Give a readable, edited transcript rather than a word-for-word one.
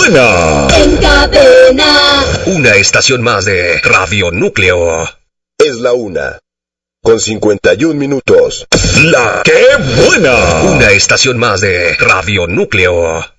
buena! En cadena. Una estación más de Radio Núcleo. Es la 1:51. ¡La qué buena! Una estación más de Radio Núcleo.